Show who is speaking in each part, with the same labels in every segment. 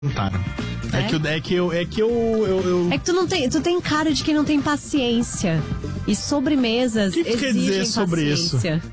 Speaker 1: Tá. É que
Speaker 2: tu tem cara de quem não tem paciência. E sobremesas
Speaker 1: que quer
Speaker 2: exigem
Speaker 1: dizer sobre
Speaker 2: paciência.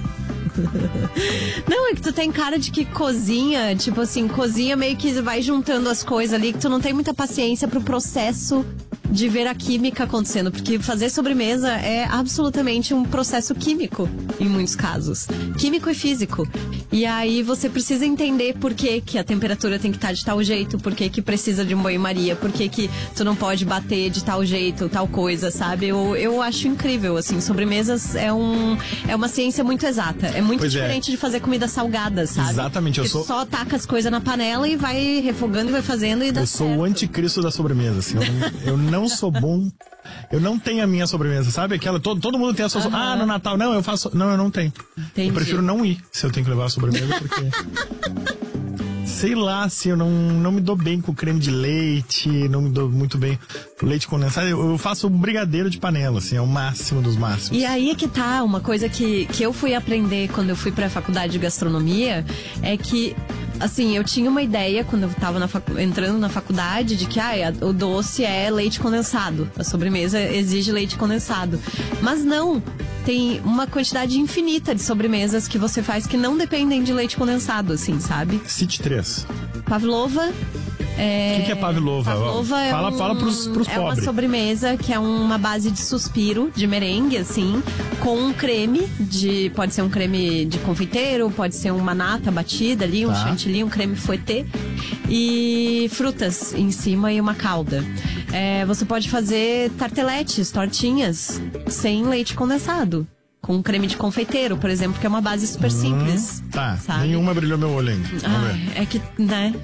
Speaker 2: Não, é que tu tem cara de que cozinha, tipo assim, cozinha meio que vai juntando as coisas ali, que tu não tem muita paciência pro processo de ver a química acontecendo, porque fazer sobremesa é absolutamente um processo químico, em muitos casos. Químico e físico. E aí você precisa entender por que a temperatura tem que estar de tal jeito, por que precisa de um banho-maria, por que tu não pode bater de tal jeito, tal coisa, sabe? Eu acho incrível, assim, sobremesas é uma ciência muito exata. É muito diferente de fazer comida salgada, sabe?
Speaker 1: Exatamente,
Speaker 2: eu sou... só taca as coisas na panela e vai refogando e vai fazendo e dá certo.
Speaker 1: Eu sou o anticristo da sobremesa, assim. Eu não sou bom. Eu não tenho a minha sobremesa, sabe? Aquela, todo mundo tem a sua sobremesa. Ah, no Natal, não, eu faço. Não, eu não tenho.
Speaker 2: Entendi.
Speaker 1: Eu prefiro não ir se eu tenho que levar a sobremesa, porque. Sei lá, se eu não me dou bem com creme de leite, não me dou muito bem com leite condensado. Eu faço um brigadeiro de panela, assim, é o máximo dos máximos.
Speaker 2: E aí é que tá, uma coisa que eu fui aprender quando eu fui pra faculdade de gastronomia, é que, assim, eu tinha uma ideia quando eu tava entrando na faculdade de que o doce é leite condensado, a sobremesa exige leite condensado. Mas não, tem uma quantidade infinita de sobremesas que você faz que não dependem de leite condensado, assim, sabe?
Speaker 1: Cite 3.
Speaker 2: Pavlova.
Speaker 1: O que é pavlova? Fala pros pobres.
Speaker 2: É uma sobremesa que é uma base de suspiro, de merengue, assim, com um creme pode ser um creme de confeiteiro, pode ser uma nata batida ali, um chantilly, um creme fouettê e frutas em cima e uma calda. Você pode fazer tarteletes, tortinhas, sem leite condensado. Com creme de confeiteiro, por exemplo, que é uma base super simples.
Speaker 1: Tá,
Speaker 2: sabe?
Speaker 1: Nenhuma brilhou meu olho ainda.
Speaker 2: É que, né?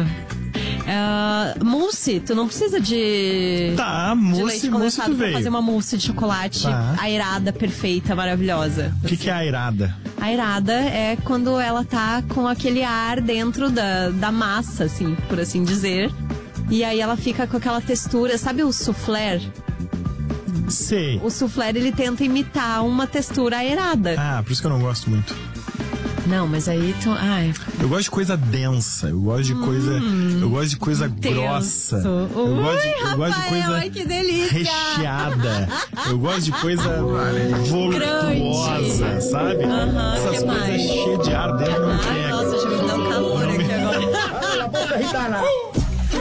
Speaker 2: Mousse, tu não precisa de leite condensado pra fazer uma mousse de chocolate aerada, perfeita, maravilhosa.
Speaker 1: O que é aerada?
Speaker 2: Aerada é quando ela tá com aquele ar dentro da massa, assim, por assim dizer. E aí ela fica com aquela textura, sabe o soufflé?
Speaker 1: Sei.
Speaker 2: O soufflé, ele tenta imitar uma textura aerada.
Speaker 1: Por isso que eu não gosto muito.
Speaker 2: Não, mas aí tu...
Speaker 1: Eu gosto de coisa densa, eu gosto de coisa grossa. Eu gosto de coisa recheada. Eu gosto de coisa voluptuosa, sabe? Essas coisas cheias de ar dentro não tem.
Speaker 2: Nossa, já me deu calor aqui agora.